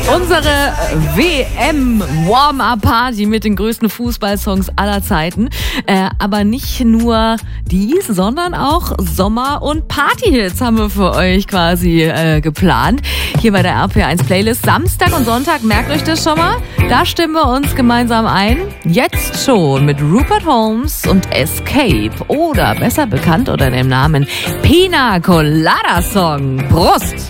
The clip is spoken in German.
Unsere WM-Warm-Up-Party mit den größten Fußballsongs aller Zeiten. Aber nicht nur dies, sondern auch Sommer- und Partyhits haben wir für euch quasi geplant. Hier bei der RPR1-Playlist. Samstag und Sonntag, merkt euch das schon mal. Da stimmen wir uns gemeinsam ein. Jetzt schon mit Rupert Holmes und Escape. Oder besser bekannt unter dem Namen Pina Colada Song. Prost!